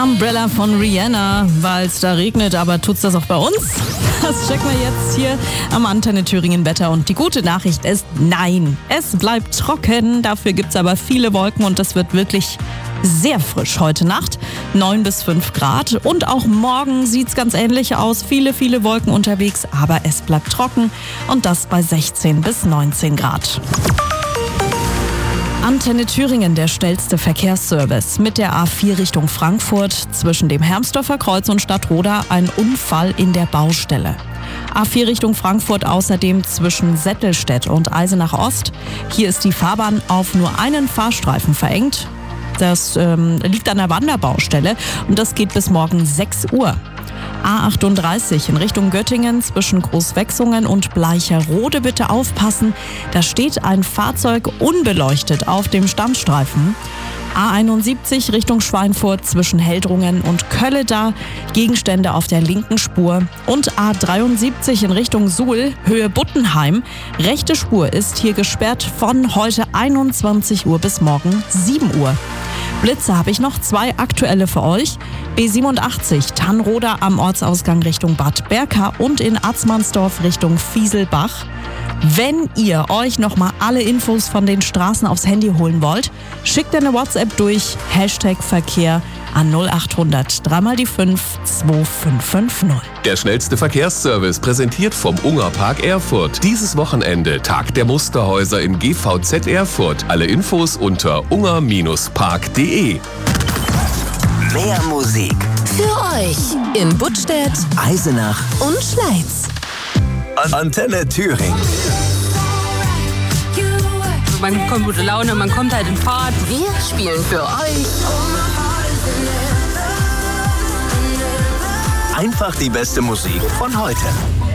Umbrella von Rihanna, weil es da regnet, aber tut's das auch bei uns? Das checken wir jetzt hier am Antenne Thüringen Wetter. Und die gute Nachricht ist, nein, es bleibt trocken. Dafür gibt's aber viele Wolken und es wird wirklich sehr frisch heute Nacht. 9 bis 5 Grad. Und auch morgen sieht's ganz ähnlich aus. Viele Wolken unterwegs, aber es bleibt trocken. Und das bei 16 bis 19 Grad. Antenne Thüringen, der schnellste Verkehrsservice. Mit der A4 Richtung Frankfurt zwischen dem Hermsdorfer Kreuz und Stadtroda ein Unfall in der Baustelle. A4 Richtung Frankfurt außerdem zwischen Settelstedt und Eisenach Ost. Hier ist die Fahrbahn auf nur einen Fahrstreifen verengt. Das liegt an der Wanderbaustelle und das geht bis morgen 6 Uhr. A38 in Richtung Göttingen zwischen Großwechsungen und Bleicherode bitte aufpassen. Da steht ein Fahrzeug unbeleuchtet auf dem Standstreifen. A71 Richtung Schweinfurt zwischen Heldrungen und Kölleda, Gegenstände auf der linken Spur. Und A73 in Richtung Suhl, Höhe Buttenheim. Rechte Spur ist hier gesperrt von heute 21 Uhr bis morgen 7 Uhr. Blitze habe ich noch 2 aktuelle für euch. B87 Tannroda am Ortsausgang Richtung Bad Berka und in Atzmannsdorf Richtung Fieselbach. Wenn ihr euch nochmal alle Infos von den Straßen aufs Handy holen wollt, schickt eine WhatsApp durch #Verkehr an 0800 3 mal die 5 2550. Der schnellste Verkehrsservice präsentiert vom Ungerpark Erfurt. Dieses Wochenende Tag der Musterhäuser im GVZ Erfurt. Alle Infos unter unger-park.de. Mehr Musik für euch in Buttstädt, Eisenach und Schleiz. Antenne Thüringen. Man kommt gute Laune, man kommt halt in Fahrt. Wir spielen für euch Einfach die beste Musik von heute.